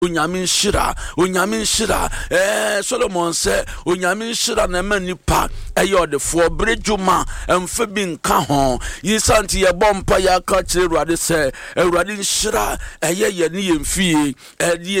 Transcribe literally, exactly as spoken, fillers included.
Onyamin shira, onyamin shira, eh, Solomon said, onyamin shira na manipa, ayo de for bridjuma, and febin kahon, ye santi ya bompa ya kachirade se, a radin shira, a ye ye ni fee,